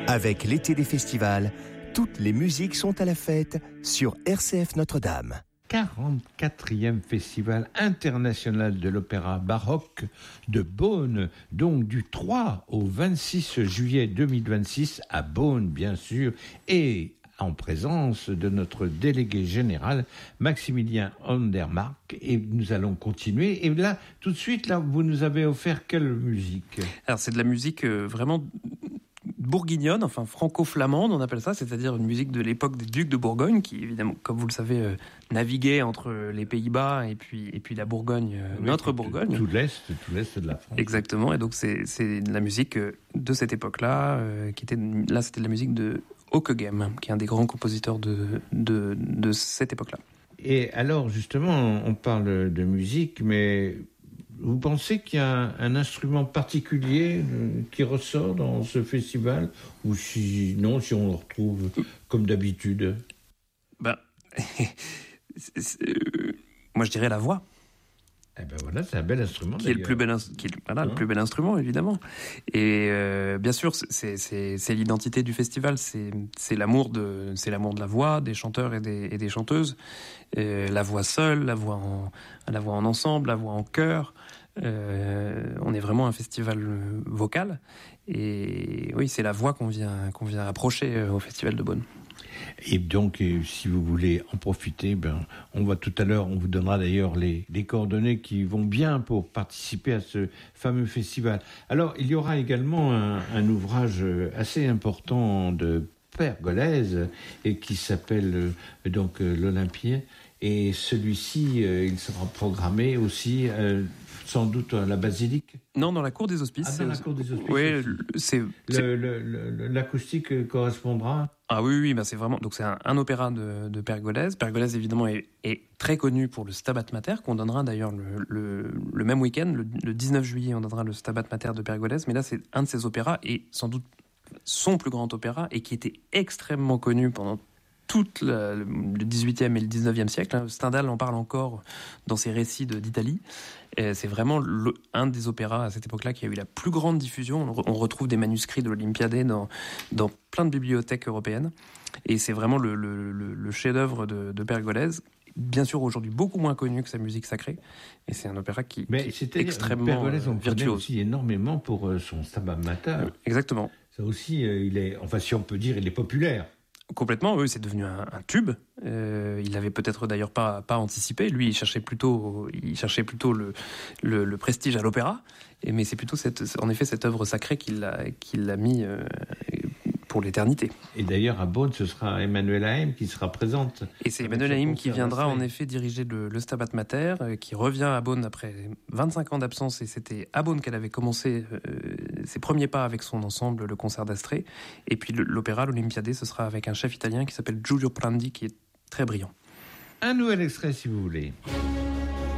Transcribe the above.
Avec l'été des festivals, toutes les musiques sont à la fête sur RCF Notre-Dame. 44e Festival international de l'opéra baroque de Beaune, donc du 3 au 26 juillet 2026 à Beaune, bien sûr, et en présence de notre délégué général, Maximilien Andermark. Et nous allons continuer. Et là, tout de suite, là, vous nous avez offert quelle musique ? Alors, c'est de la musique vraiment bourguignonne, enfin franco-flamande, on appelle ça, c'est-à-dire une musique de l'époque des ducs de Bourgogne, qui évidemment, comme vous le savez, naviguaient entre les Pays-Bas et puis la Bourgogne, oui, notre Bourgogne. Tout l'est de la France. Exactement, et donc c'est de la musique de cette époque-là, c'était de la musique de Ockeghem, qui est un des grands compositeurs de cette époque-là. Et alors, justement, on parle de musique, mais vous pensez qu'il y a un instrument particulier qui ressort dans ce festival, ou sinon, si on le retrouve comme d'habitude ? Moi je dirais la voix. Eh ben voilà, c'est un bel instrument. Qui est le plus bel instrument, évidemment. Et bien sûr, c'est l'identité du festival, c'est l'amour de la voix, des chanteurs et des chanteuses. La voix seule, la voix en ensemble, la voix en chœur. On est vraiment un festival vocal. Et oui, c'est la voix qu'on vient approcher au festival de Beaune. Et donc, si vous voulez en profiter, on vous donnera d'ailleurs les coordonnées qui vont bien pour participer à ce fameux festival. Alors, il y aura également un ouvrage assez important de Pergolèse et qui s'appelle donc l'Olympien. Et celui-ci, il sera programmé aussi sans doute à la basilique. Non, dans la cour des Hospices. Ah, dans la cour des Hospices. Oui, l'acoustique correspondra. Ah oui, c'est vraiment. Donc c'est un opéra de Pergolèse. Pergolèse évidemment est très connu pour le Stabat Mater, qu'on donnera d'ailleurs le même week-end, le 19 juillet, on donnera le Stabat Mater de Pergolèse. Mais là, c'est un de ses opéras et sans doute son plus grand opéra et qui était extrêmement connu pendant tout le 18e et le 19e siècle. Stendhal en parle encore dans ses récits d'Italie. Et c'est vraiment un des opéras à cette époque-là qui a eu la plus grande diffusion. On retrouve des manuscrits de l'Olympiade dans plein de bibliothèques européennes. Et c'est vraiment le chef-d'œuvre de Pergolèse. Bien sûr, aujourd'hui, beaucoup moins connu que sa musique sacrée. Et c'est un opéra qui est extrêmement Pergolèse, on virtuose. connaît aussi énormément pour son Stabat Mater. Exactement. Ça aussi, il est, enfin si on peut dire, il est populaire. Complètement, oui, c'est devenu un tube. Il avait peut-être d'ailleurs pas anticipé. Lui, il cherchait plutôt le prestige à l'opéra. Mais c'est plutôt en effet cette œuvre sacrée qu'il a mis pour l'éternité. Et d'ailleurs, à Beaune, ce sera Emmanuelle Haïm qui sera présente. Et c'est Emmanuelle Haïm qui viendra en effet diriger le Stabat Mater, qui revient à Beaune après 25 ans d'absence. Et c'était à Beaune qu'elle avait commencé ses premiers pas avec son ensemble, le concert d'Astrée. Et puis l'opéra, l'Olympiade, ce sera avec un chef italien qui s'appelle Giulio Prandi, qui est très brillant. Un nouvel extrait, si vous voulez.